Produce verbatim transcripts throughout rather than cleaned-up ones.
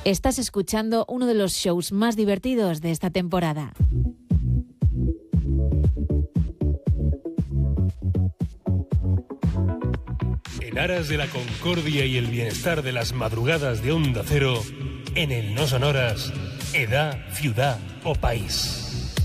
Estás escuchando uno de los shows más divertidos de esta temporada. En aras de la concordia y el bienestar de las madrugadas de Onda Cero, en el No Sonoras, edad, ciudad o país.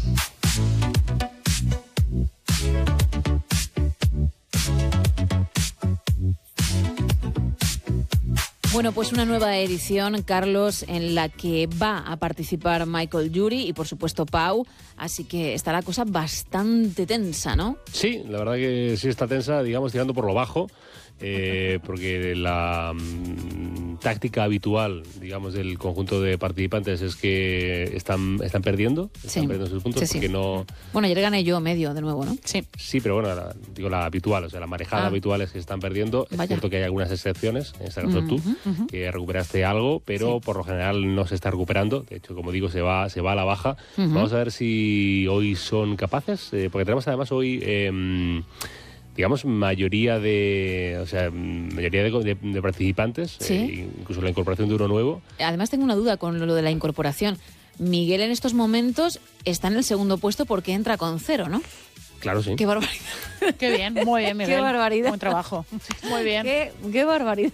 Bueno, pues una nueva edición, Carlos, en la que va a participar Michael Jury y, por supuesto, Pau. Así que está la cosa bastante tensa, ¿no? Sí, la verdad que sí está tensa, digamos, tirando por lo bajo. Eh, porque la mm, táctica habitual, digamos, del conjunto de participantes es que están, están perdiendo, están Sí. perdiendo sus puntos, Sí, sí. porque no... Bueno, ayer gané yo medio de nuevo, ¿no? Sí. Sí, pero bueno, la, digo la habitual, o sea, la marejada Ah. habitual es que están perdiendo. Es Vaya. cierto que hay algunas excepciones, en este caso Ujú, tú, ujú. que recuperaste algo, pero Sí. por lo general no se está recuperando. De hecho, como digo, se va, se va a la baja. Ujú. Vamos a ver si hoy son capaces, eh, porque tenemos además hoy... Eh, digamos, mayoría de, o sea, mayoría de, de, de participantes, Sí. eh, incluso la incorporación de uno nuevo. Además, tengo una duda con lo de la incorporación. Miguel en estos momentos está en el segundo puesto porque entra con cero, ¿no? Claro, sí. ¡Qué barbaridad! Qué bien, muy bien, Miguel. Qué barbaridad. Buen trabajo. Muy bien. ¡Qué, qué barbaridad!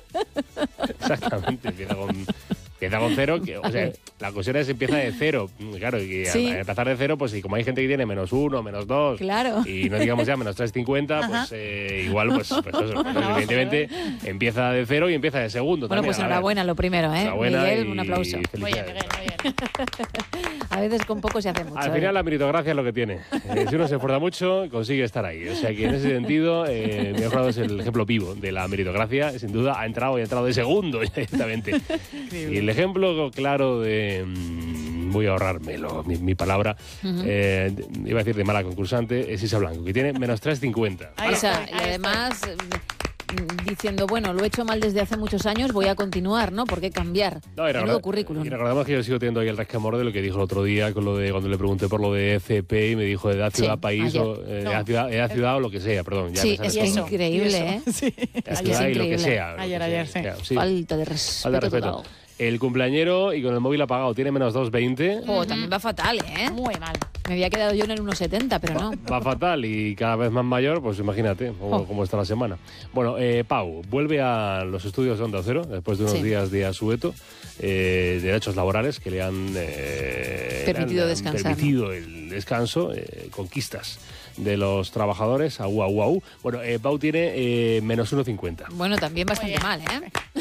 Exactamente, empieza con, empieza con cero. Que, o sea, la cuestión es empieza de cero. Claro, y al- Sí. al empezar de cero, pues y como hay gente que tiene menos uno, menos dos, Claro. y no digamos ya menos tres cincuenta, pues eh, igual, pues, pues eso, pues, evidentemente empieza de cero y empieza de segundo. Bueno, también. pues A ver, enhorabuena lo primero, ¿eh? enhorabuena Miguel, y un aplauso. Muy bien, felicidades. Miguel, muy bien. A veces con poco se hace mucho. Al ¿eh? final la meritocracia es lo que tiene. Eh, si uno se esfuerza mucho, consigue estar ahí. O sea que en ese sentido, eh, Miguel Jurado es el ejemplo vivo de la meritocracia. Sin duda ha entrado y ha entrado de segundo directamente. Y el ejemplo claro de... mmm, voy a ahorrármelo, mi, mi palabra. Ujú. eh, de- iba a decir de mala concursante, es Isa Blanco, que tiene menos tres cincuenta. Ahí Isa, estoy, y ahí además mm, diciendo, bueno, lo he hecho mal desde hace muchos años, voy a continuar, ¿no? ¿Por qué cambiar? No, y Menudo recordad- currículum. y recordamos que yo sigo teniendo ahí el resquemor de lo que dijo el otro día con lo de cuando le pregunté por lo de E C P y me dijo edad, Sí, ciudad, país ayer. o eh, No. edad, ciudad, edad, ciudad o lo que sea, perdón. Ya Sí, me sale es todo. que eso, increíble, y eso. ¿eh? Sí. Edad, Es que ciudad es y lo que increíble. sea. lo que Ayer, sea. ayer, sí. Claro, sí. Falta de respeto. Falta de respeto. total. El cumpleañero y con el móvil apagado tiene menos dos veinte. Jo, también va fatal, ¿eh? Muy mal. Me había quedado yo en el uno setenta, pero no. Va fatal y cada vez más mayor, pues imagínate cómo, Oh. cómo está la semana. Bueno, eh, Pau, vuelve a los estudios de Onda Cero después de unos Sí. días de asueto, eh, derechos laborales que le han, eh, Permitido le han- descansar, permitido el descanso, eh, conquistas de los trabajadores, au, au, au. Bueno, eh, Pau tiene eh, menos uno cincuenta. Bueno, también bastante bien. mal, ¿eh?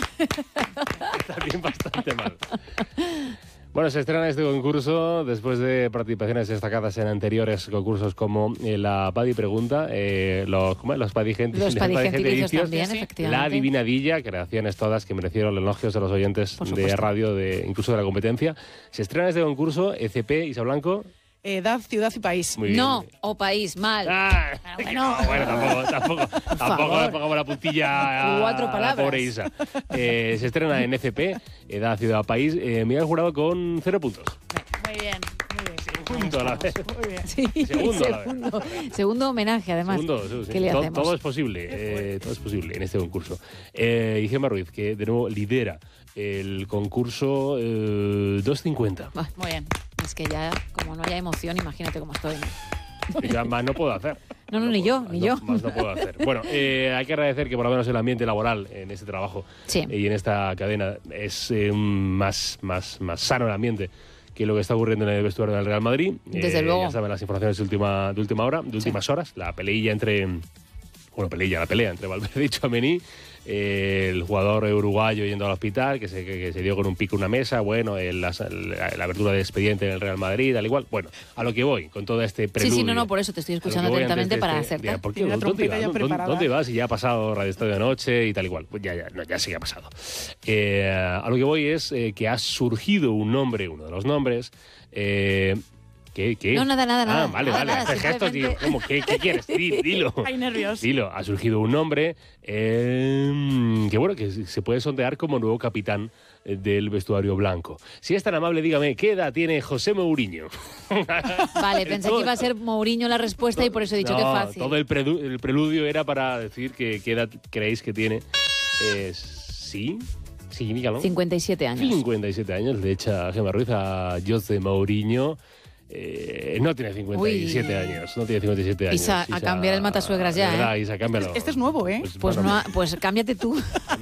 También bastante mal. Bueno, se estrena este concurso después de participaciones destacadas en anteriores concursos como eh, la Padi Pregunta, eh, los, ¿cómo es? los Padi Gent- Los los Padi padigentilicios Gentilicios, también, sí. efectivamente. la Adivinadilla, creaciones todas que merecieron los elogios de los oyentes Por de supuesto. radio, de incluso de la competencia. Se estrena este concurso, E C P, Isa Blanco. Edad, ciudad y país. Muy bien. No, o país, mal. Ah, bueno. no, bueno, tampoco, tampoco, tampoco favor. le pongamos la puntilla a, Cuatro a la palabras. pobre Isa. Eh, se estrena en F P, Edad, Ciudad, País. Eh, Miguel Jurado con cero puntos. Muy bien, muy bien. Punto a la vez. Muy bien. Sí, Segundo, la segundo, segundo homenaje, además. Segundo, sí, sí. ¿Qué le todo, hacemos? todo es posible, eh, todo es posible en este concurso. Eh, y Gemma Ruiz, que de nuevo lidera el concurso eh, dos cincuenta. Bah, Muy bien. es que ya, como no haya emoción, imagínate cómo estoy. ¿no? Ya más no puedo hacer. No, no, ni yo, ni no, yo. Más no puedo hacer. Bueno, eh, hay que agradecer que por lo menos el ambiente laboral en este trabajo Sí. y en esta cadena es eh, más, más, más sano el ambiente que lo que está ocurriendo en el vestuario del Real Madrid. Desde Eh, luego. Ya saben las informaciones de última, de última hora, de últimas horas, la peleilla entre... Bueno, peleilla, la pelea entre Valverde y Tchouaméni, eh, el jugador uruguayo yendo al hospital, que se, que, que se dio con un pico en una mesa, bueno, el- la, la- la abertura de expediente en el Real Madrid, al igual. Bueno, a lo que voy, con todo este Sí, preludio. sí, no, no, por eso te estoy A lo que escuchando voy antes atentamente de para este- acertar. de- ¿por qué? Tiene la ¿Dónde trompeta vas? ya ¿Dónde- preparada. ¿Dónde vas? Y ya ha pasado Radio Estadio de Noche y tal igual. Pues ya, ya, no, ya sí que ha pasado. Eh, a lo que voy es eh, que ha surgido un nombre, uno de los nombres. Eh, ¿Qué, qué? No, nada, nada, Ah, nada. vale, Nada, vale. nada, Haces gestos, tío. simplemente- ¿Cómo? ¿Qué, qué quieres? Di- Dilo. Hay nervios. Dilo, ha surgido un nombre eh, que bueno, que se puede sondear como nuevo capitán eh, del vestuario blanco. Si es tan amable, dígame, ¿qué edad tiene José Mourinho? Vale, pensé que iba a ser Mourinho la respuesta y por eso he dicho No, que fácil. todo el, predu- el preludio era para decir que qué edad creéis que tiene. Eh, sí, Sí, dígalo. cincuenta y siete años. cincuenta y siete años le echa Gemma Ruiz a José Mourinho. Eh, no tiene cincuenta y siete Uy. años, no tiene cincuenta y siete años. Isa, a cambiar el matasuegras ya, ¿verdad, ¿eh? Isa, cámbialo. Este es nuevo, ¿eh? Pues, bueno, no, ha- pues cámbiate tú.